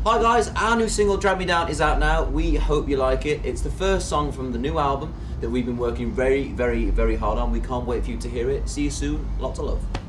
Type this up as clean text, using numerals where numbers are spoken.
Hi guys, our new single Drag Me Down is out now. We hope you like it. It's the first song from the new album that we've been working very, very, very hard on. We can't wait for you to hear it. See you soon. Lots of love.